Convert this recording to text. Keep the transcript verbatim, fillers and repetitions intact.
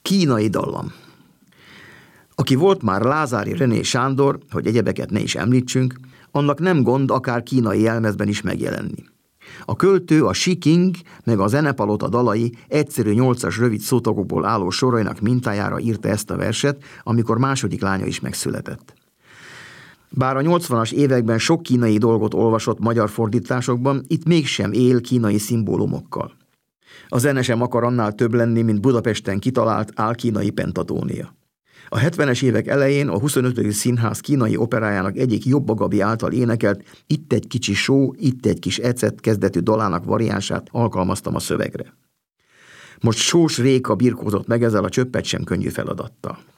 Kínai dallam. Aki volt már Lázári René Sándor, hogy egyebeket ne is említsünk, annak nem gond akár kínai jelmezben is megjelenni. A költő a Shi King meg a Zenepalota dalai egyszerű nyolcas rövid szótagokból álló sorainak mintájára írta ezt a verset, amikor második lánya is megszületett. Bár a nyolcvanas években sok kínai dolgot olvasott magyar fordításokban, itt mégsem él kínai szimbólumokkal. A zene sem akar annál több lenni, mint Budapesten kitalált álkínai pentatónia. A hetvenes évek elején a huszonötödik Színház kínai operájának egyik Jobba Gabi által énekelt Itt egy kicsi só, itt egy kis ecet kezdetű dalának variánsát alkalmaztam a szövegre. Most Sós Réka birkózott meg ezzel a csöppet sem könnyű feladattal.